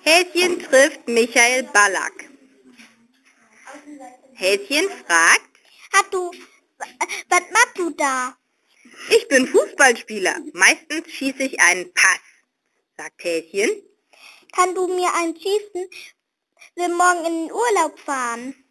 Häschen trifft Michael Ballack. Häschen fragt: Du, was machst du da? Ich bin Fußballspieler. Meistens schieße ich einen Pass, sagt Häschen. Kann du mir einen schießen? Wir morgen in den Urlaub fahren.